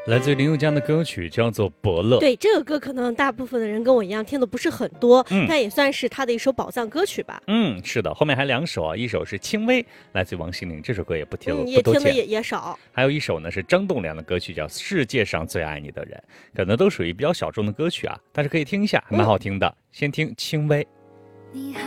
来自于林宥嘉的歌曲叫做《伯乐》。 对，这个歌可能大部分的人跟我一样听的不是很多，但也算是他的一首宝藏歌曲吧。 是的，后面还2首啊，一首是《轻微》，来自于王心凌，这首歌也不听了， 也不多见， 听的也少。 还有一首呢是张栋梁的歌曲叫《世界上最爱你的人》，可能都属于比较小众的歌曲啊，但是可以听一下，还蛮好听的。先听《轻微》。 你还